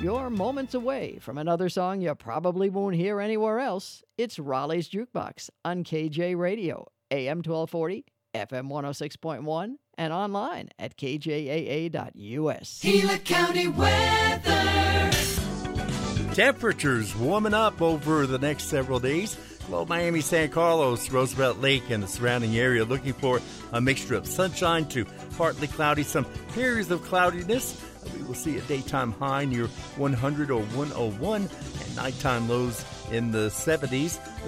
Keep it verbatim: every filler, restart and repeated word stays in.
you're moments away from another song you probably won't hear anywhere else, it's Raleigh's Jukebox on K J Radio, A M twelve forty, F M one oh six point one, and online at k j a a dot u s. Gila County weather. Temperatures warming up over the next several days. Below Miami, San Carlos, Roosevelt Lake, and the surrounding area, looking for a mixture of sunshine to partly cloudy, some periods of cloudiness. We will see a daytime high near one hundred or one oh one and nighttime lows in the seventies.